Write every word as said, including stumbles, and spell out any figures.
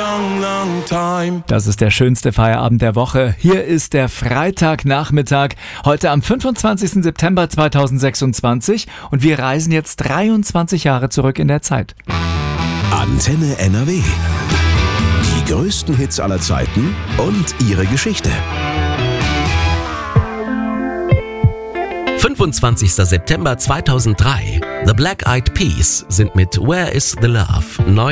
long, long time. Das ist der schönste Feierabend der Woche. Hier ist der Freitagnachmittag, heute am fünfundzwanzigsten September zweitausendsechsundzwanzig und wir reisen jetzt dreiundzwanzig Jahre zurück in der Zeit. Antenne N R W. Die größten Hits aller Zeiten und ihre Geschichte. fünfundzwanzigster September zweitausenddrei. The Black Eyed Peas sind mit Where is the Love neu